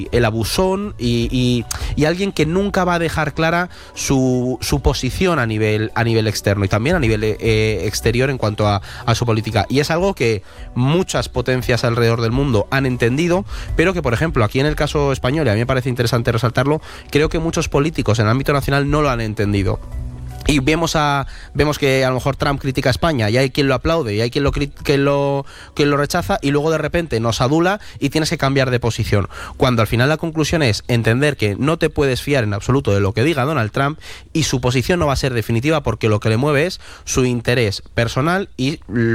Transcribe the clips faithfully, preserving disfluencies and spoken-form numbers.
el abusón y, y, y alguien que nunca va a dejar clara su, su posición a nivel, a nivel externo y también a nivel eh, exterior en cuanto a, a su política. Y es algo que muchas potencias alrededor del mundo han entendido, pero que, por ejemplo, aquí en el caso español, y a mí me parece interesante resaltarlo, creo que muchos políticos en el ámbito nacional no lo han entendido. Y vemos a vemos que a lo mejor Trump critica a España y hay quien lo aplaude y hay quien lo, que lo, quien lo rechaza, y luego de repente nos adula y tienes que cambiar de posición. Cuando al final la conclusión es entender que no te puedes fiar en absoluto de lo que diga Donald Trump y su posición no va a ser definitiva porque lo que le mueve es su interés personal y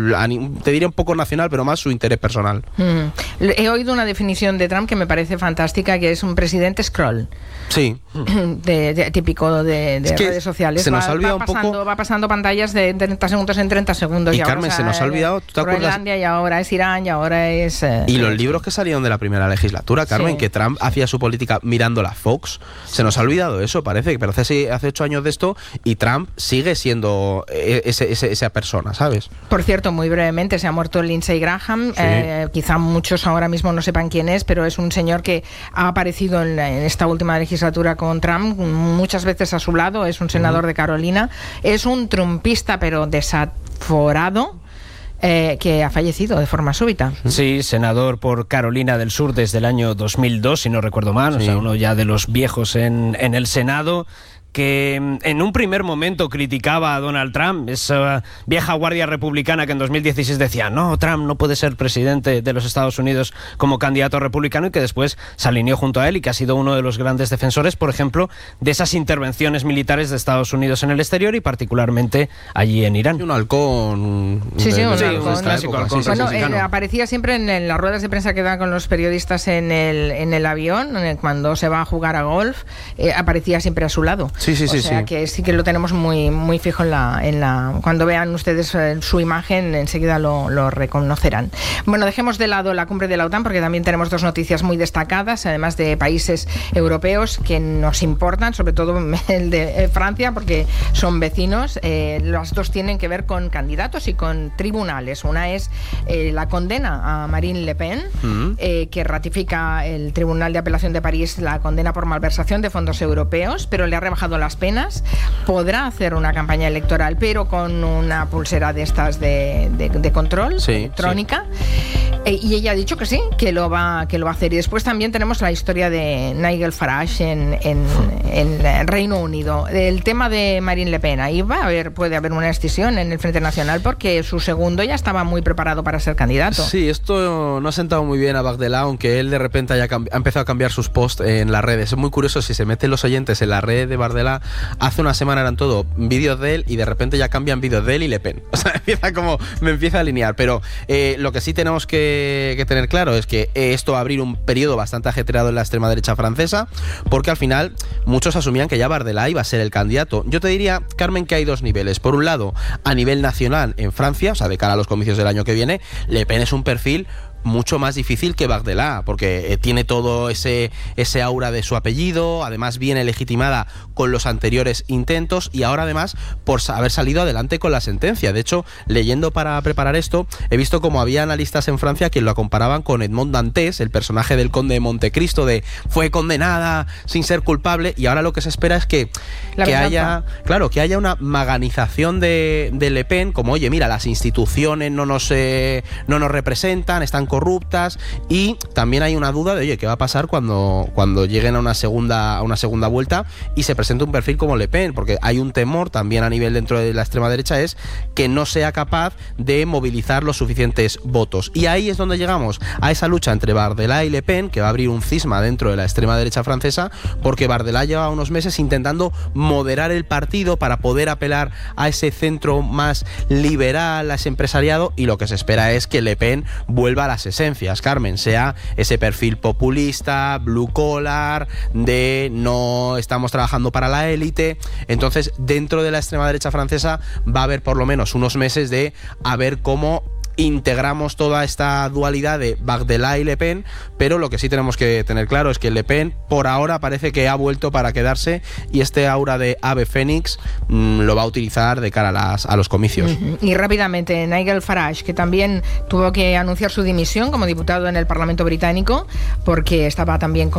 te diría un poco nacional, pero más su interés personal. Mm. He oído una definición de Trump que me parece fantástica, que es un presidente scroll. Sí. De, de, típico de, de es que redes sociales. Se nos va, ha olvidado va, pasando, un poco... va pasando pantallas de treinta segundos en treinta segundos. Y, y Carmen, Carmen, se nos ha olvidado... ¿tú te acuerdas? Groenlandia, y ahora es Irán, y ahora es... Eh, y los libros que salieron de la primera legislatura, Carmen, sí. que Trump hacía su política mirando la Fox. Se nos ha olvidado eso, parece. Pero hace, hace ocho años de esto y Trump sigue siendo ese, ese, esa persona, ¿sabes? Por cierto, muy brevemente, se ha muerto Lindsey Graham. Sí. Eh, quizá muchos ahora mismo no sepan quién es, pero es un señor que ha aparecido en, en esta última legislatura con Trump muchas veces a su lado. Es un senador uh-huh. de Carolina. Es un trumpista, pero desaforado. Eh, que ha fallecido de forma súbita. Sí, senador por Carolina del Sur desde el año dos mil dos, si no recuerdo mal, sí. o sea, uno ya de los viejos en, en el Senado, que en un primer momento criticaba a Donald Trump, esa vieja guardia republicana que en dos mil dieciséis decía no, Trump no puede ser presidente de los Estados Unidos como candidato republicano, y que después se alineó junto a él y que ha sido uno de los grandes defensores, por ejemplo, de esas intervenciones militares de Estados Unidos en el exterior y particularmente allí en Irán. Un halcón. Sí, sí, un sí, halcón. Un clásico halcón. Sí, bueno, eh, aparecía siempre en, en las ruedas de prensa que dan con los periodistas en el, en el avión, en el, cuando se va a jugar a golf, eh, aparecía siempre a su lado. Sí, sí, sí. O sea sí. que sí que lo tenemos muy muy fijo en la... en la cuando vean ustedes eh, su imagen, enseguida lo, lo reconocerán. Bueno, dejemos de lado la cumbre de la OTAN porque también tenemos dos noticias muy destacadas, además de países europeos que nos importan, sobre todo el de eh, Francia, porque son vecinos. Eh, las dos tienen que ver con candidatos y con tribunales. Una es eh, la condena a Marine Le Pen, uh-huh. eh, que ratifica el Tribunal de Apelación de París la condena por malversación de fondos europeos, pero le ha rebajado las penas. Podrá hacer una campaña electoral, pero con una pulsera de estas de, de, de control sí, electrónica. Sí. Eh, y ella ha dicho que sí, que lo va que lo va a hacer. Y después también tenemos la historia de Nigel Farage en, en, en el Reino Unido. El tema de Marine Le Pen, ahí va a haber, puede haber una escisión en el Frente Nacional porque su segundo ya estaba muy preparado para ser candidato. Sí, esto no ha sentado muy bien a Bardella, aunque él de repente haya cambi- ha empezado a cambiar sus posts en las redes. Es muy curioso, si se meten los oyentes en la red de Bardella, hace una semana eran todo vídeos de él y de repente ya cambian vídeos de él y Le Pen. O sea, empieza como, me empieza a alinear. Pero eh, lo que sí tenemos que, que tener claro es que esto va a abrir un periodo bastante ajetreado en la extrema derecha francesa, porque al final muchos asumían que ya Bardella iba a ser el candidato. Yo te diría, Carmen, que hay dos niveles. Por un lado, a nivel nacional en Francia, o sea, de cara a los comicios del año que viene, Le Pen es un perfil mucho más difícil que Bardella, porque eh, tiene todo ese, ese aura de su apellido, además viene legitimada con los anteriores intentos y ahora además por haber salido adelante con la sentencia. De hecho, leyendo para preparar esto, he visto como había analistas en Francia que lo comparaban con Edmond Dantes, el personaje del conde de Montecristo, de fue condenada sin ser culpable, y ahora lo que se espera es que, que haya, claro, que haya una maganización de, de Le Pen, como oye, mira, las instituciones no nos, eh, no nos representan, están corruptas, y también hay una duda de oye, ¿qué va a pasar cuando, cuando lleguen a una segunda a una segunda vuelta y se presente un perfil como Le Pen? Porque hay un temor también a nivel dentro de la extrema derecha, es que no sea capaz de movilizar los suficientes votos. Y ahí es donde llegamos a esa lucha entre Bardella y Le Pen, que va a abrir un cisma dentro de la extrema derecha francesa, porque Bardella lleva unos meses intentando moderar el partido para poder apelar a ese centro más liberal, a ese empresariado, y lo que se espera es que Le Pen vuelva a las esencias, Carmen, sea ese perfil populista, blue collar, de no estamos trabajando para la élite. Entonces, dentro de la extrema derecha francesa va a haber por lo menos unos meses de a ver cómo integramos toda esta dualidad de Bardella y Le Pen, pero lo que sí tenemos que tener claro es que Le Pen por ahora parece que ha vuelto para quedarse, y este aura de ave fénix mmm, lo va a utilizar de cara a, las, a los comicios. Uh-huh. Y rápidamente, Nigel Farage, que también tuvo que anunciar su dimisión como diputado en el Parlamento británico porque estaba también con